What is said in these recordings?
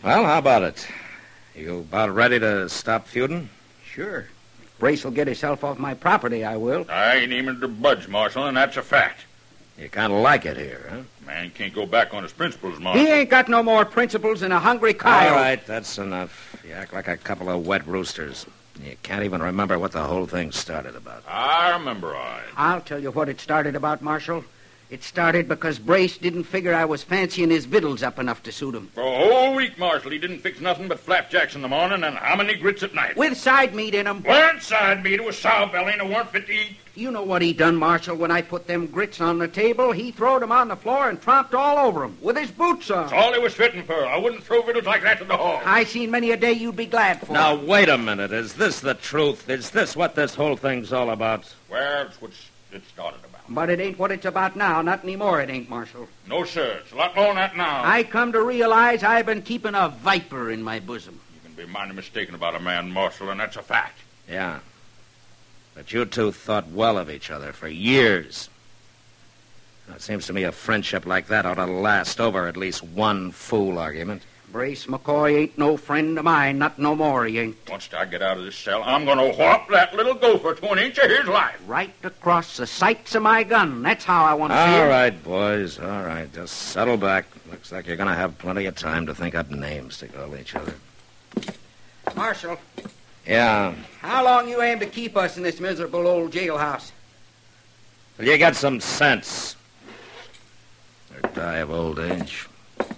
Well, how about it? You about ready to stop feuding? Sure. If Brace will get himself off my property, I will. I ain't even to budge, Marshal, and that's a fact. You kind of like it here, huh? Man can't go back on his principles, Marshal. He ain't got no more principles than a hungry coyote. All right, that's enough. You act like a couple of wet roosters. You can't even remember what the whole thing started about. I remember, all right. I'll tell you what it started about, Marshal. It started because Brace didn't figure I was fancying his victuals up enough to suit him. For a whole week, Marshal, he didn't fix nothing but flapjacks in the morning and hominy grits at night. With side meat in 'em. Weren't side meat. It was sow belly and it weren't fit to eat. You know what he done, Marshal, when I put them grits on the table? He throwed 'em on the floor and tromped all over 'em with his boots on. That's all he was fitting for. I wouldn't throw victuals like that to the hog. I seen many a day you'd be glad for. Now, wait a minute. Is this the truth? Is this what this whole thing's all about? Well, it's what it started about. But it ain't what it's about now. Not anymore, it ain't, Marshal. No, sir. It's a lot more than that now. I come to realize I've been keeping a viper in my bosom. You can be mighty mistaken about a man, Marshal, and that's a fact. Yeah. But you two thought well of each other for years. Now, it seems to me a friendship like that ought to last over at least one fool argument. Brace McCoy ain't no friend of mine. Not no more, he ain't. Once I get out of this cell, I'm going to whop that little gopher to an inch of his life. Right across the sights of my gun. That's how I want to see All him. right, boys. All right. Just settle back. Looks like you're going to have plenty of time to think up names to call each other. Marshal, Yeah. how long you aim to keep us in this miserable old jailhouse? Well, you got some sense. Or die of old age.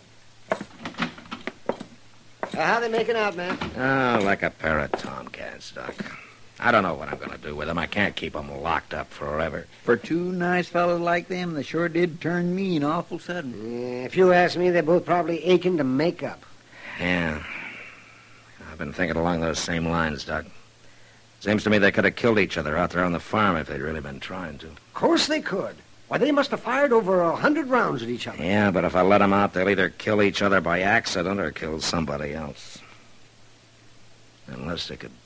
How they making out, man? Oh, like a pair of tomcats, Doc. I don't know what I'm going to do with them. I can't keep them locked up forever. For two nice fellows like them, they sure did turn mean awful sudden. Yeah, if you ask me, they're both probably aching to make up. Yeah. I've been thinking along those same lines, Doc. Seems to me they could have killed each other out there on the farm if they'd really been trying to. Of course they could. Why, they must have fired over 100 rounds at each other. Yeah, but if I let them out, they'll either kill each other by accident or kill somebody else. Unless they could...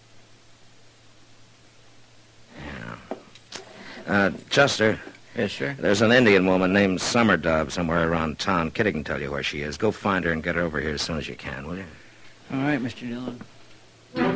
Yeah. Chester, Yes, sir. there's an Indian woman named Summer Dove somewhere around town. Kitty can tell you where she is. Go find her and get her over here as soon as you can, will you? All right, Mr. Dillon.